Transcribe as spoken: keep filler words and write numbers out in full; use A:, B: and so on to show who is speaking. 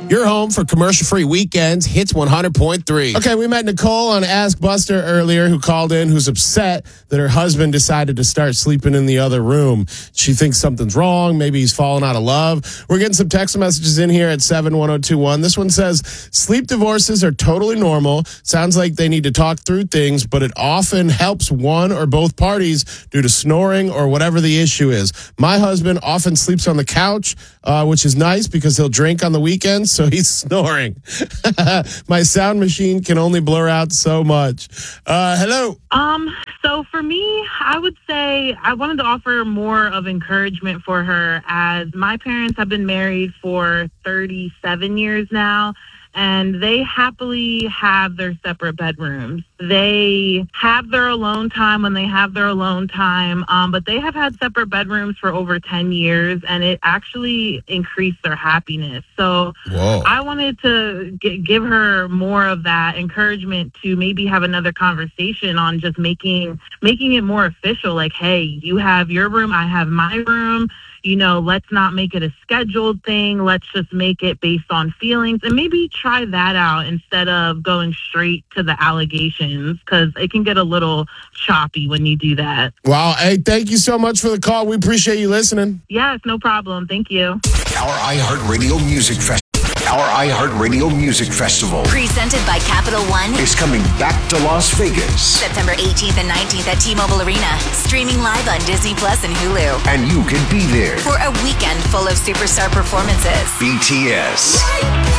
A: Your home for commercial-free weekends, Hits one hundred point three. Okay, we met Nicole on Ask Buster earlier, who called in, who's upset that her husband decided to start sleeping in the other room. She thinks something's wrong. Maybe he's fallen out of love. We're getting some text messages in here at seven one zero two one. This one says, sleep divorces are totally normal. Sounds like they need to talk through things, but it often helps one or both parties due to snoring or whatever the issue is. My husband often sleeps on the couch, uh, which is nice because he'll drink on the weekends, so he's snoring. My sound machine can only blur out so much. Uh, hello.
B: Um, so for me, I would say I wanted to offer more of encouragement for her, as my parents have been married for thirty-seven years now, and they happily have their separate bedrooms. They have their alone time when they have their alone time, um, but they have had separate bedrooms for over ten years, and it actually increased their happiness. So
A: Whoa.
B: I wanted to g- give her more of that encouragement to maybe have another conversation on just making making it more official. Like, hey, you have your room, I have my room. You know, let's not make it a scheduled thing. Let's just make it based on feelings, and maybe try that out instead of going straight to the allegations, because it can get a little choppy when you do that.
A: Wow. Hey, thank you so much for the call. We appreciate you listening.
B: Yes, no problem. Thank you.
C: Our iHeartRadio Music Festival. Our iHeartRadio Music Festival
D: Presented by Capital One.
C: is coming back to Las Vegas.
D: September eighteenth and nineteenth at T-Mobile Arena. Streaming live on Disney Plus and Hulu.
C: And you can be there.
D: For a weekend full of superstar performances.
C: B T S.